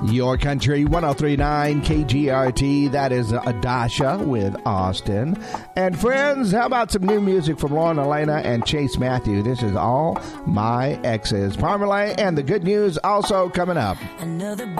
Your Country 103.9 KGRT. That is Adasha with Austin. And friends, how about some new music from Lauren Elena and Chase Matthew? This is All My Exes. Parmalee and the good news also coming up. Another